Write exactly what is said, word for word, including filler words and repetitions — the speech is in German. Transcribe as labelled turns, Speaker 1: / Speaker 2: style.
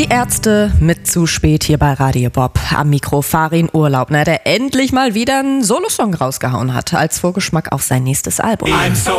Speaker 1: Die Ärzte mit zu spät hier bei Radio Bob. Am Mikro Farin Urlaubner, der endlich mal wieder einen Solosong rausgehauen hat, als Vorgeschmack auf sein nächstes Album.